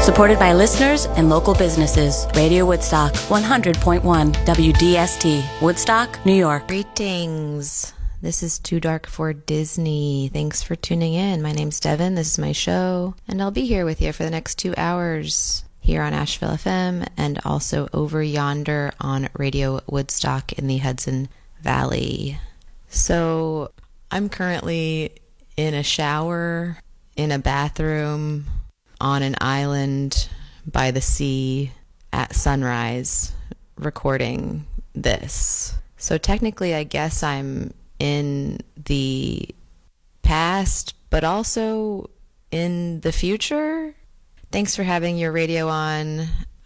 Supported by listeners and local businesses. Radio Woodstock, 100.1 WDST, Woodstock, New York. Greetings. This is Too Dark for Disney. Thanks for tuning in. My name's Devin. This is my show, and I'll be here with you for the next 2 hours here on Asheville FM and also over yonder on Radio Woodstock in the Hudson Valley. So I'm currently in a shower, in a bathroom, on an island by the sea at sunrise recording this. So technically, I guess I'm in the past, but also in the future. Thanks for having your radio on.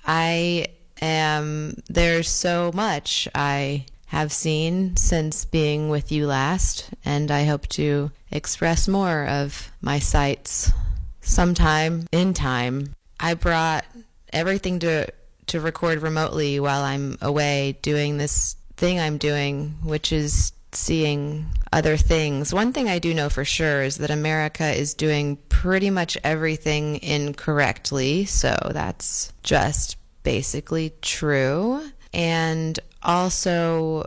There's so much I have seen since being with you last, and I hope to express more of my sights sometime in time. I brought everything to record remotely while I'm away doing this thing I'm doing, which is seeing other things. One thing I do know for sure is that America is doing pretty much everything incorrectly, so that's just basically true. And also,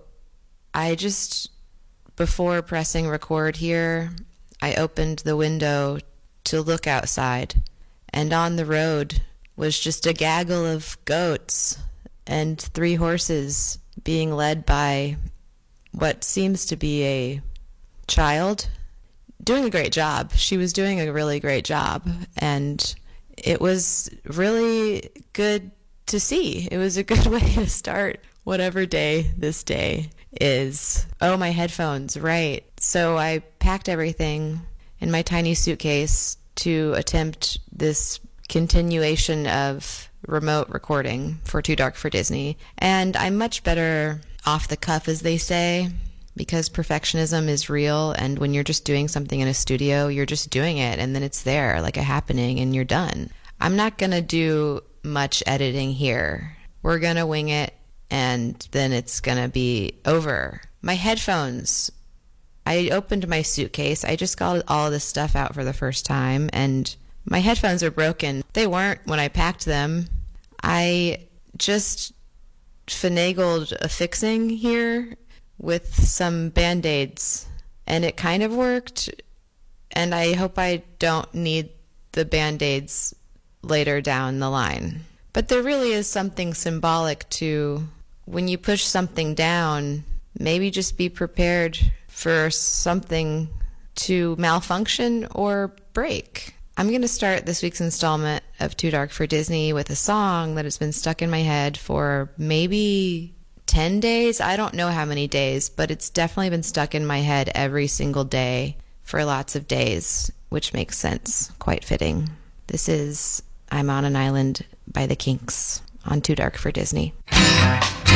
before pressing record here, I opened the window to look outside, and on the road was just a gaggle of goats and 3 horses being led by what seems to be a child doing a great job. She was doing a really great job, and it was really good to see. It was a good way to start whatever day this day is. Oh, my headphones, right. So I packed everything in my tiny suitcase to attempt this continuation of remote recording for Too Dark for Disney. And I'm much better off the cuff, as they say, because perfectionism is real, and when you're just doing something in a studio, you're just doing it, and then it's there like a happening, and you're done. I'm not going to do much editing here. We're going to wing it, and then it's going to be over. My headphones. I opened my suitcase. I just got all this stuff out for the first time, and my headphones are broken. They weren't when I packed them. I just finagled a fixing here with some Band-Aids, and it kind of worked, and I hope I don't need the Band-Aids later down the line. But there really is something symbolic to when you push something down, maybe just be prepared for something to malfunction or break. I'm going to start this week's installment of Too Dark for Disney with a song that has been stuck in my head for maybe 10 days. I don't know how many days, but it's definitely been stuck in my head every single day for lots of days, which makes sense. Quite fitting. This is I'm on an Island by the Kinks on Too Dark for Disney.